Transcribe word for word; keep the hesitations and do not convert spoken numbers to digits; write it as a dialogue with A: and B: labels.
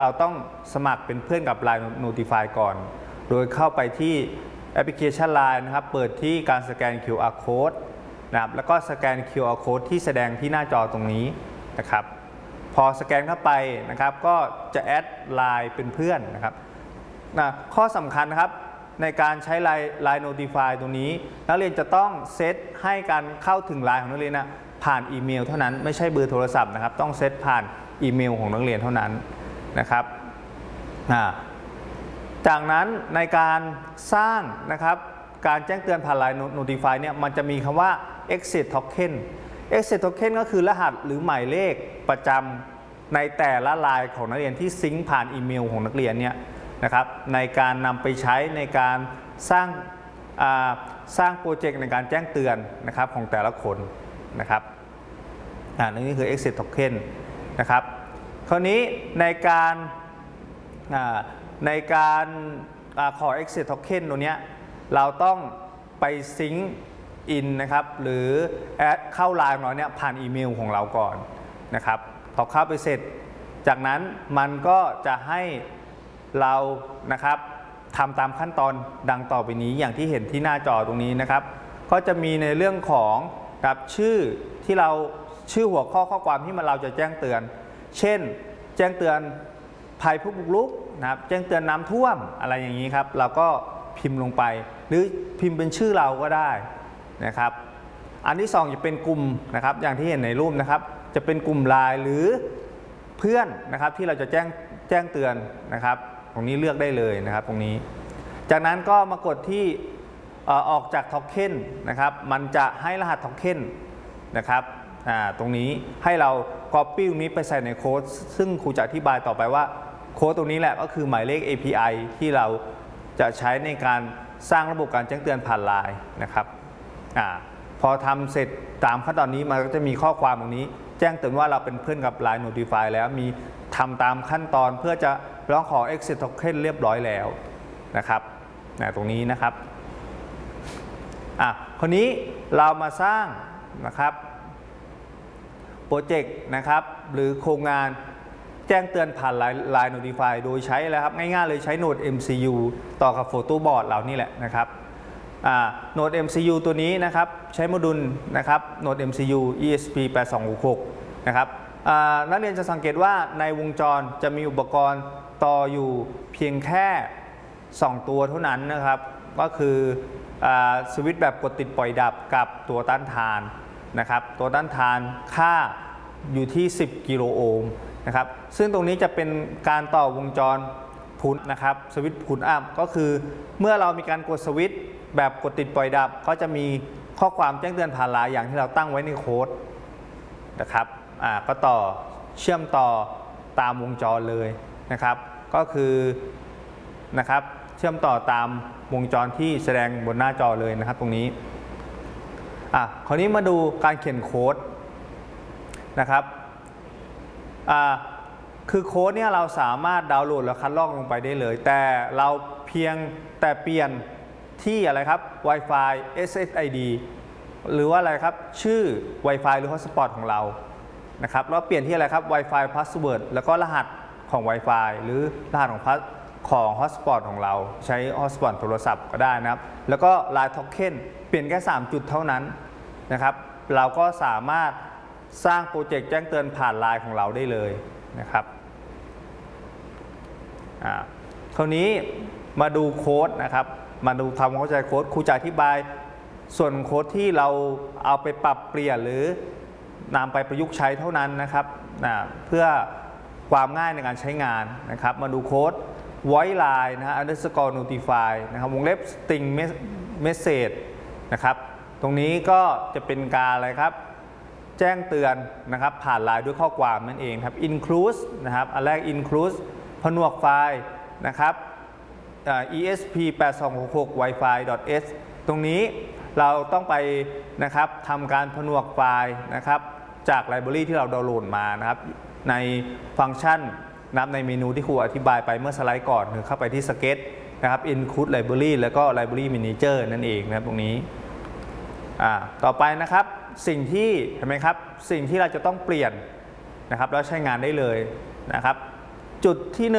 A: เราต้องสมัครเป็นเพื่อนกับ ไลน์ Notify ก่อนโดยเข้าไปที่แอปพลิเคชัน ไลน์ นะครับเปิดที่การสแกน คิว อาร์ Code นะครับแล้วก็สแกน คิว อาร์ Code ที่แสดงที่หน้าจอตรงนี้นะครับพอสแกนเข้าไปนะครับก็จะแอด ไลน์ เป็นเพื่อนนะครับนะข้อสำคัญนะครับในการใช้ ไลน์ ไลน์ Notify ตรงนี้นักเรียนจะต้องเซตให้การเข้าถึง ไลน์ ของนักเรียนนะผ่านอีเมลเท่านั้นไม่ใช่เบอร์โทรศัพท์นะครับต้องเซตผ่านอีเมลของนักเรียนเท่านั้นนะครับจากนั้นในการสร้างนะครับการแจ้งเตือนผ่าน ไลน์ Notify เนี่ยมันจะมีคำว่า exit token exit token ก็คือรหัสหรือหมายเลขประจำในแต่ละ ไลน์ ของนักเรียนที่ซิงค์ผ่านอีเมลของนักเรียนเนี่ยนะครับในการนำไปใช้ในการสร้างสร้างโปรเจกต์ในการแจ้งเตือนนะครับของแต่ละคนนะครับอ่านี่คือ exit token นะครับคราวนี้ในการในการอขอ exit token ตัวนี้เราต้องไปซิงค์อินนะครับหรือแอดเข้า ไลน์ ของเราเนี่ยผ่านอีเมลของเราก่อนนะครับพอเข้าไปเสร็จจากนั้นมันก็จะให้เรานะครับทำตามขั้นตอนดังต่อไปนี้อย่างที่เห็นที่หน้าจอตรงนี้นะครับก็จะมีในเรื่องของกับชื่อที่เราชื่อหัวข้อข้อความที่มันเราจะแจ้งเตือนเช่นแจ้งเตือนภัยผู้บุกรุกนะครับแจ้งเตือนน้ำท่วมอะไรอย่างนี้ครับเราก็พิมพ์ลงไปหรือพิมพ์เป็นชื่อเราก็ได้นะครับอันที่สองจะเป็นกลุ่มนะครับอย่างที่เห็นในรูปนะครับจะเป็นกลุ่ม ไลน์ หรือเพื่อนนะครับที่เราจะแจ้งแจ้งเตือนนะครับตรงนี้เลือกได้เลยนะครับตรงนี้จากนั้นก็มากดที่ออกจาก โทเค็นนะครับมันจะให้รหัส โทเค็นนะครับตรงนี้ให้เรา Copy ตรงนี้ไปใส่ในโค้ดซึ่งครูจะอธิบายต่อไปว่าโค้ดตรงนี้แหละก็คือหมายเลข เอ พี ไอ ที่เราจะใช้ในการสร้างระบบการแจ้งเตือนผ่าน ไลน์ นะครับอ่าพอทำเสร็จตามขั้นตอนนี้มันก็จะมีข้อความตรงนี้แจ้งเตือนว่าเราเป็นเพื่อนกับ ไลน์ Notify แล้วมีทำตามขั้นตอนเพื่อจะร้องขอ exit token เรียบร้อยแล้วนะครับนะตรงนี้นะครับอ่ะคราวนี้เรามาสร้างนะครับโปรเจกต์นะครับหรือโครงงานแจ้งเตือนผ่าน ไลน์ Notify โดยใช้อะไรครับง่ายๆเลยใช้โหนด เอ็ม ซี ยู ต่อกับโฟโต้บอร์ดเรานี่แหละนะครับโหนด เอ็ม ซี ยู ตัวนี้นะครับใช้โมดูลนะครับโหนด เอ็ม ซี ยู อี เอส พี แปดสองหกหกนะครับนักเรียนจะสังเกตว่าในวงจรจะมีอุปกรณ์ต่ออยู่เพียงแค่สองตัวเท่านั้นนะครับก็คือสวิตช์แบบกดติดปล่อยดับกับตัวต้านทานนะครับตัวต้านทานค่าอยู่ที่สิบกิโลโอห์มนะครับซึ่งตรงนี้จะเป็นการต่อวงจรพุทนะครับสวิตช์พุทอัพก็คือเมื่อเรามีการกดสวิตช์แบบกดติดปล่อยดับก็จะมีข้อความแจ้งเตือนผ่าน ไลน์ อย่างที่เราตั้งไว้ในโค้ดนะครับอ่าก็ต่อเชื่อมต่อตามวงจรเลยนะครับก็คือนะครับเชื่อมต่อตามวงจรที่แสดงบนหน้าจอเลยนะครับตรงนี้อ่ะคราวนี้มาดูการเขียนโค้ดนะครับอ่าคือโค้ดเนี่ยเราสามารถดาวน์โหลดและคัดลอกลงไปได้เลยแต่เราเพียงแต่เปลี่ยนที่อะไรครับ Wi-Fi เอส เอส ไอ ดี หรือว่าอะไรครับชื่อ Wi-Fi หรือ Hotspot ของเรานะครับแล้วเปลี่ยนที่อะไรครับ Wi-Fi Password แล้วก็รหัสของ Wi-Fi หรือรหัสของของ Hotspot ของเราใช้ Hotspot โทรศัพท์ก็ได้นะครับแล้วก็ ไลน์ Token เปลี่ยนแค่สามจุดเท่านั้นนะครับเราก็สามารถสร้างโปรเจกต์แจ้งเตือนผ่าน ไลน์ ของเราได้เลยนะครับอ่าคราวนี้มาดูโค้ดนะครับมาดูทำความเข้าใจโค้ดครูจะอธิบายส่วนโค้ดที่เราเอาไปปรับเปลี่ยนหรือนำไปประยุกต์ใช้เท่านั้นนะครับนะเพื่อความง่ายในการใช้งานนะครับมาดูโค้ด void line นะฮะ underscore notify นะครับวงเล็บ string message นะครับตรงนี้ก็จะเป็นการอะไรครับแจ้งเตือนนะครับผ่าน ไลน์ ด้วยข้อความนั่นเองครับ include นะครับอันแรก include ผนวกไฟล์นะครับ อี เอส พี แปดสองหกหก wifi.s ตรงนี้เราต้องไปนะครับทำการผนวกไฟล์นะครับจากไลบรารีที่เราดาวน์โหลดมานะครับในฟังก์ชันนับในเมนูที่ครูอธิบายไปเมื่อสไลด์ก่อนคือเข้าไปที่ Sketch นะครับ include library แล้วก็ library manager นั่นเองนะครับตรงนี้อ่าต่อไปนะครับสิ่งที่เห็นไหมครับสิ่งที่เราจะต้องเปลี่ยนนะครับแล้วใช้งานได้เลยนะครับจุดที่